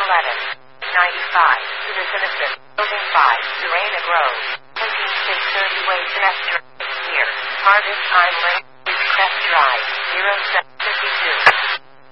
95, Citizen Building 5, Serena Grove, 18630 Waste Restaurant, near Harvest Time Lane, Crest Drive, 07.